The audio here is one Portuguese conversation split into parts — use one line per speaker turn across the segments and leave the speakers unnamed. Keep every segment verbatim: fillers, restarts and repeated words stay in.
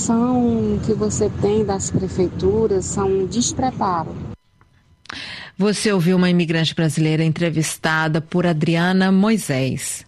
informação que você tem das prefeituras são um despreparo.
Você ouviu uma imigrante brasileira entrevistada por Adriana Moisés.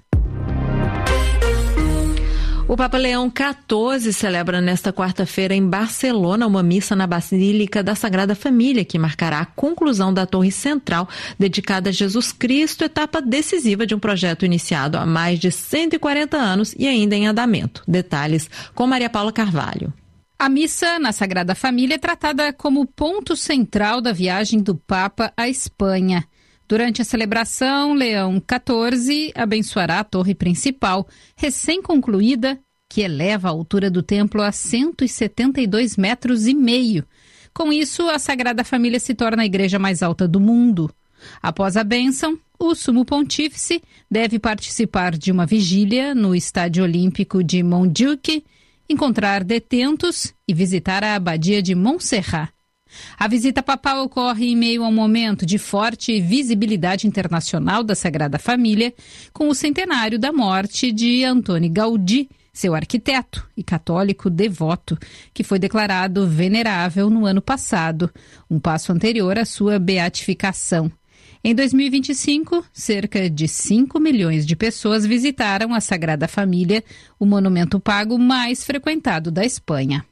O Papa Leão quatorze celebra nesta quarta-feira em Barcelona uma missa na Basílica da Sagrada Família, que marcará a conclusão da Torre Central dedicada a Jesus Cristo, etapa decisiva de um projeto iniciado há mais de cento e quarenta anos e ainda em andamento. Detalhes com Maria Paula Carvalho.
A missa na Sagrada Família é tratada como ponto central da viagem do Papa à Espanha. Durante a celebração, Leão quatorze abençoará a torre principal, recém-concluída, que eleva a altura do templo a cento e setenta e dois metros e meio. Com isso, a Sagrada Família se torna a igreja mais alta do mundo. Após a bênção, o Sumo Pontífice deve participar de uma vigília no Estádio Olímpico de Montjuïc, encontrar detentos e visitar a Abadia de Montserrat. A visita papal ocorre em meio a um momento de forte visibilidade internacional da Sagrada Família, com o centenário da morte de Antoni Gaudí, seu arquiteto e católico devoto, que foi declarado venerável no ano passado, um passo anterior à sua beatificação. Em dois mil e vinte e cinco, cerca de cinco milhões de pessoas visitaram a Sagrada Família, o monumento pago mais frequentado da Espanha.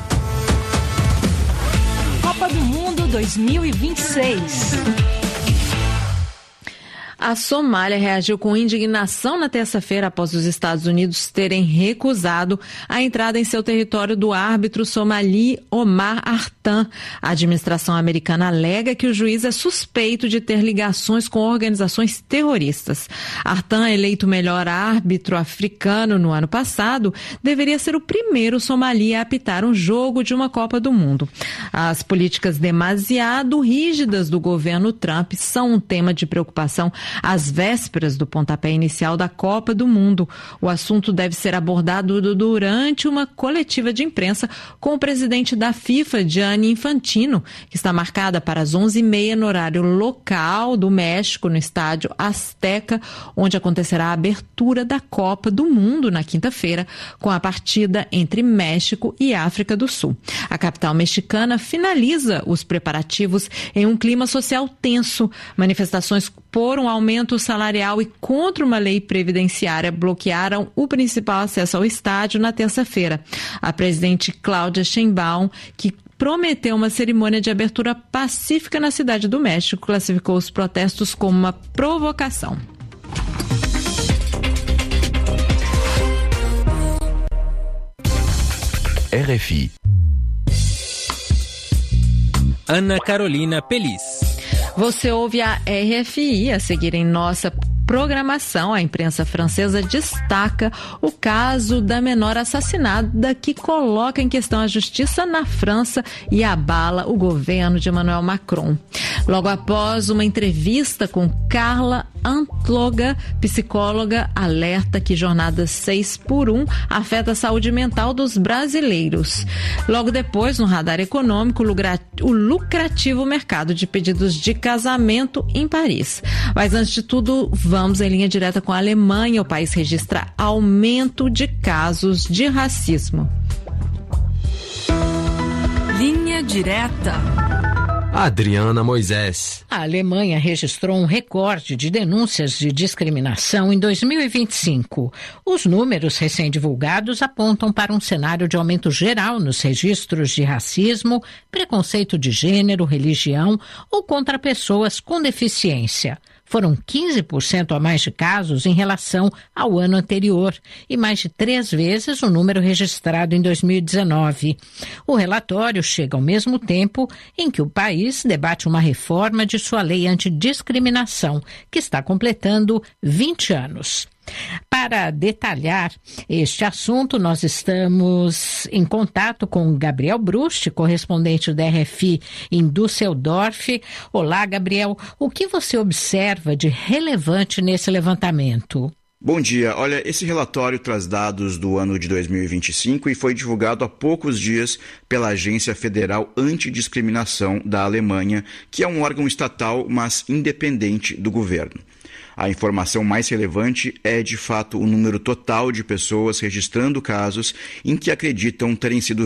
Copa do Mundo dois mil e vinte e seis.
A Somália reagiu com indignação na terça-feira após os Estados Unidos terem recusado a entrada em seu território do árbitro somali Omar Artan. A administração americana alega que o juiz é suspeito de ter ligações com organizações terroristas. Artan, eleito melhor árbitro africano no ano passado, deveria ser o primeiro somali a apitar um jogo de uma Copa do Mundo. As políticas demasiado rígidas do governo Trump são um tema de preocupação às vésperas do pontapé inicial da Copa do Mundo. O assunto deve ser abordado durante uma coletiva de imprensa com o presidente da FIFA, Gianni Infantino, que está marcada para as onze e meia no horário local do México, no estádio Azteca, onde acontecerá a abertura da Copa do Mundo na quinta-feira, com a partida entre México e África do Sul. A capital mexicana finaliza os preparativos em um clima social tenso. Manifestações por um aumento salarial e contra uma lei previdenciária bloquearam o principal acesso ao estádio na terça-feira. A presidente Cláudia Sheinbaum, que prometeu uma cerimônia de abertura pacífica na cidade do México, classificou os protestos como uma provocação.
R F I.
Ana Carolina Pelis.
Você ouve a R F I a seguir em nossa programação. A imprensa francesa destaca o caso da menor assassinada que coloca em questão a justiça na França e abala o governo de Emmanuel Macron. Logo após uma entrevista com Carla Antloga, psicóloga, alerta que jornada seis por um afeta a saúde mental dos brasileiros. Logo depois, no radar econômico, o lucrativo mercado de pedidos de casamento em Paris. Mas antes de tudo, vamos em linha direta com a Alemanha. O país registra aumento de casos de racismo.
Linha direta.
Adriana Moisés.
A Alemanha registrou um recorde de denúncias de discriminação em dois mil e vinte e cinco. Os números recém-divulgados apontam para um cenário de aumento geral nos registros de racismo, preconceito de gênero, religião ou contra pessoas com deficiência. Foram quinze por cento a mais de casos em relação ao ano anterior e mais de três vezes o número registrado em dois mil e dezenove. O relatório chega ao mesmo tempo em que o país debate uma reforma de sua lei antidiscriminação, que está completando vinte anos. Para detalhar este assunto, nós estamos em contato com Gabriel Brust, correspondente da R F I em Düsseldorf. Olá, Gabriel. O que você observa de relevante nesse levantamento?
Bom dia. Olha, esse relatório traz dados do ano de dois mil e vinte e cinco e foi divulgado há poucos dias pela Agência Federal Antidiscriminação da Alemanha, que é um órgão estatal, mas independente do governo. A informação mais relevante é, de fato, o número total de pessoas registrando casos em que acreditam terem sido